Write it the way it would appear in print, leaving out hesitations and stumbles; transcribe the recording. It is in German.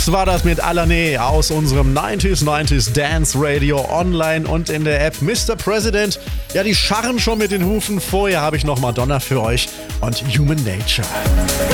Das war das mit Alané aus unserem 90s Dance Radio online und in der App. Mr. President, ja, die scharren schon mit den Hufen. Vorher habe ich noch Madonna für euch und Human Nature.